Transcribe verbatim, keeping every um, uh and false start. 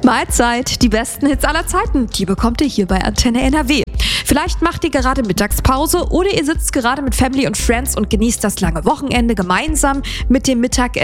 Mahlzeit, die besten Hits aller Zeiten, die bekommt ihr hier bei Antenne N R W. Vielleicht macht ihr gerade Mittagspause oder ihr sitzt gerade mit Family und Friends und genießt das lange Wochenende gemeinsam mit dem Mittagessen.